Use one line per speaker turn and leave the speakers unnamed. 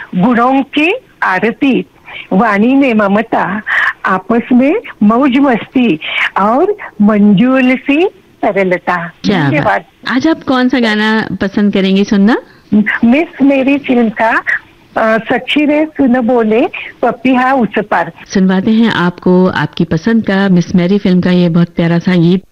गुणों की आरती, वाणी में ममता, आपस में मौज मस्ती और मंजूल सी सरलता।
क्या बात।
धन्यवाद।
आज आप कौन सा गाना पसंद करेंगी सुनना?
मिस मेरी फिल्म का सच्ची रे सुन बोले पपिहा उस पार।
सुनवाते हैं आपको आपकी पसंद का मिस मैरी फिल्म का ये बहुत प्यारा सा गीत।